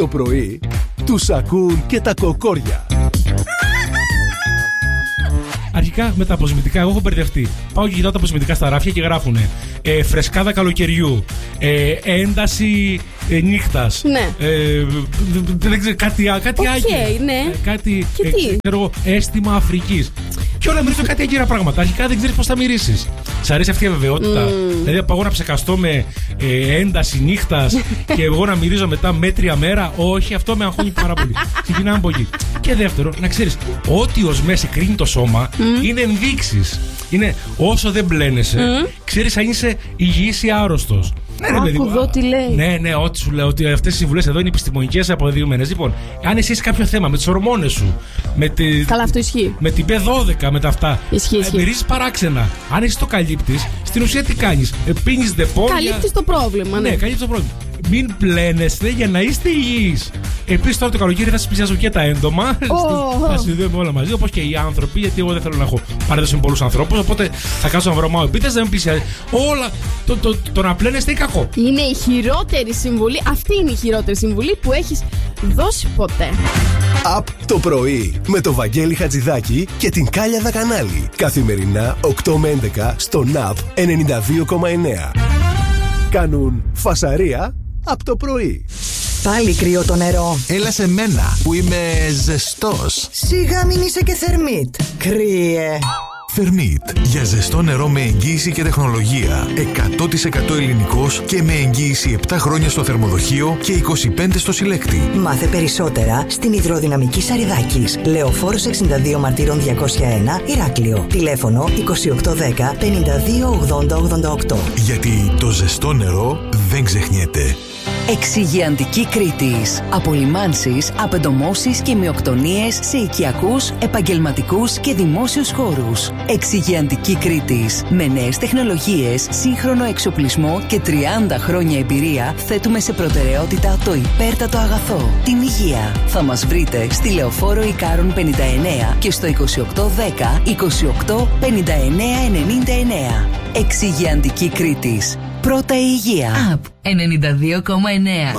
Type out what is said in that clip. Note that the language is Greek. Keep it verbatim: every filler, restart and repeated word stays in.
το πρωί τους ακούν και τα κοκόρια. Αρχικά με τα αποσμητικά, εγώ έχω μπερδευτεί. Πάω και κοιτάω τα αποσμητικά στα ράφια και γράφουν ε, φρεσκάδα καλοκαιριού, ε, ένταση ε, νύχτας. Ναι. Ε, δεν ξέρω, κάτι, κάτι okay, άγγελα. Ναι. Ε, κάτι και τι? Ε, ξέρω, αίσθημα Αφρικής. Και όλα μυρίζουν κάτι άγκυρα πράγματα. Αρχικά δεν ξέρεις πώς θα μυρίσεις. Σ' αρέσει αυτή η αβεβαιότητα? Mm. Δηλαδή, από εγώ να ψεκαστώ με ε, ένταση νύχτας και εγώ να μυρίζω μετά μέτρια μέρα. Όχι, αυτό με αγχώνει πάρα πολύ. Ξεκινάμε από εκεί. Και δεύτερο, να ξέρεις, ό,τι ως μέσα κρίνει το σώμα mm. είναι ενδείξεις. Είναι όσο δεν μπλένεσαι, mm. ξέρεις αν είσαι υγιής ή άρρωστος. Ναι, ρε παιδί μου. Τι λέει. Ναι, ναι, ό,τι σου λέω. Ότι αυτές οι συμβουλές εδώ είναι επιστημονικές αποδεδειγμένες. Λοιπόν, αν εσύ έχεις κάποιο θέμα με τις ορμόνες σου, με τη... Καλά, αυτό ισχύει. Με την μπι δώδεκα, με τα αυτά. Ισχύει, ισχύει. Μυρίζεις παράξενα. Αν εσύ το καλύπτεις, στην ουσία τι κάνεις? Ε, πίνεις δεπόνια. Καλύπτεις το πρόβλημα, ναι. Ναι, καλύπτεις το πρόβλημα. Μην πλένεστε για να είστε υγιείς. Επίσης τώρα το καλοκαίρι θα σας πλησιάζω και τα έντομα. Oh. Θα συνδέουμε όλα μαζί, όπως και οι άνθρωποι, γιατί εγώ δεν θέλω να έχω παρένταση με πολλούς ανθρώπους. Οπότε θα κάτσω να βρω μάω επίτες, δεν με πλησιάζει. Όλα. Το, το, το, το να πλένεστε είναι κακό. Είναι η χειρότερη συμβουλή. Αυτή είναι η χειρότερη συμβουλή που έχεις δώσει ποτέ. Απ' το πρωί με το Βαγγέλη Χατζηδάκη και την Κάλια Δακανάλη. Καθημερινά οκτώ με έντεκα στο ναυ ενενήντα δύο κόμμα εννέα. Κάνουν φασαρία απ' το πρωί. Πάλι κρύο το νερό. Έλα σε μένα που είμαι ζεστός. Σιγά μην είσαι και θερμίτ. Κρύε. Θερμίτ. Για ζεστό νερό με εγγύηση και τεχνολογία. εκατό τοις εκατό ελληνικός και με εγγύηση επτά χρόνια στο θερμοδοχείο και είκοσι πέντε στο συλλέκτη. Μάθε περισσότερα στην Υδροδυναμική Σαριδάκης. Λεωφόρος εξήντα δύο Μαρτύρων διακόσια ένα, Ηράκλειο. Τηλέφωνο είκοσι οκτώ δέκα πενήντα δύο ογδόντα ογδόντα οκτώ. Γιατί το ζεστό νερό δεν ξεχνιέται. Εξυγειαντική Κρήτης. Απολυμάνσεις, απεντομώσεις και μειοκτονίες σε οικιακούς, επαγγελματικούς και δημόσιους χώρους. Εξυγειαντική Κρήτης. Με νέες τεχνολογίες, σύγχρονο εξοπλισμό και τριάντα χρόνια εμπειρία, θέτουμε σε προτεραιότητα το υπέρτατο αγαθό, την υγεία. Θα μας βρείτε στη Λεωφόρο Ικάρων πενήντα εννέα και στο είκοσι οκτώ δέκα είκοσι οκτώ πενήντα εννέα ενενήντα εννέα. Εξυγειαντική Κρήτης. Πρώτα η υγεία. Απ ενενήντα δύο κόμμα εννέα.